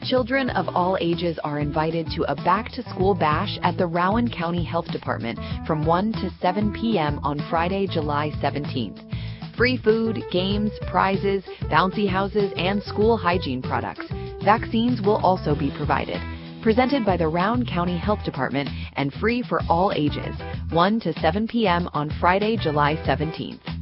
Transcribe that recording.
Children of all ages are invited to a back-to-school bash at the Rowan County Health Department from 1 to 7 p.m. on Friday, July 17th. Free food, games, prizes, bouncy houses, and school hygiene products. Vaccines will also be provided. Presented by the Rowan County Health Department and free for all ages. 1 to 7 p.m. on Friday, July 17th.